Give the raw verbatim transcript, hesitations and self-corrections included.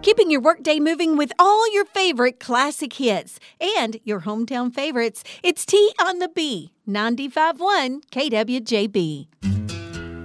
Keeping your workday moving with all your favorite classic hits and your hometown favorites. It's T on the B, ninety-five point one K W J B.